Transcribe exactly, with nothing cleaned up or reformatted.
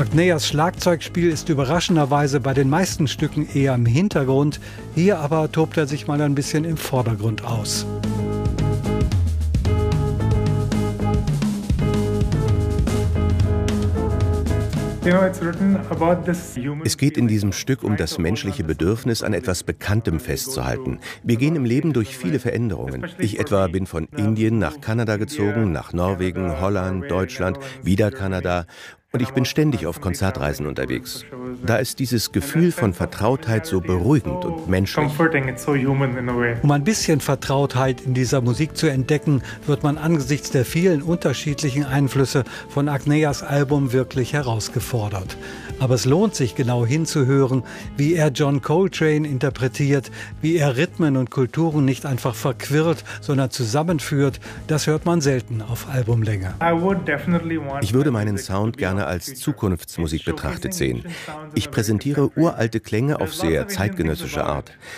Agneas Schlagzeugspiel ist überraschenderweise bei den meisten Stücken eher im Hintergrund. Hier aber tobt er sich mal ein bisschen im Vordergrund aus. Es geht in diesem Stück um das menschliche Bedürfnis, an etwas Bekanntem festzuhalten. Wir gehen im Leben durch viele Veränderungen. Ich etwa bin von Indien nach Kanada gezogen, nach Norwegen, Holland, Deutschland, wieder Kanada. Und ich bin ständig auf Konzertreisen unterwegs. Da ist dieses Gefühl von Vertrautheit so beruhigend und menschlich. Um ein bisschen Vertrautheit in dieser Musik zu entdecken, wird man angesichts der vielen unterschiedlichen Einflüsse von Agneas Album wirklich herausgefordert. Aber es lohnt sich genau hinzuhören, wie er John Coltrane interpretiert, wie er Rhythmen und Kulturen nicht einfach verquirlt, sondern zusammenführt. Das hört man selten auf Albumlänge. Ich würde meinen Sound gerne als Zukunftsmusik betrachtet sehen. Ich präsentiere uralte Klänge auf sehr zeitgenössische Art.